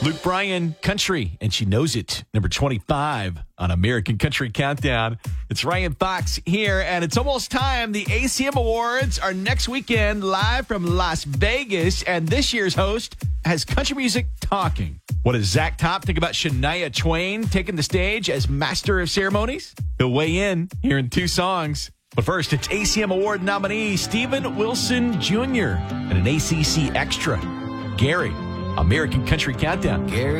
Luke Bryan, Country, and she knows it. Number 25 on American Country Countdown. It's Ryan Fox here, and it's almost time. The ACM Awards are next weekend, live from Las Vegas, and this year's host has country music talking. What does Zach Top think about Shania Twain taking the stage as master of ceremonies? He'll weigh in here in 2 songs. But first, it's ACM Award nominee Steven Wilson Jr. and an ACC Extra. Gary, American Country Countdown. Gary.